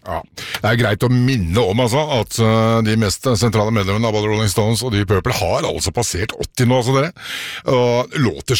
Ja, det greit å minne om at de mest sentrale medlemmene av både Rolling Stones og Deep Purple har altså passert 80 nå, dere. Og låter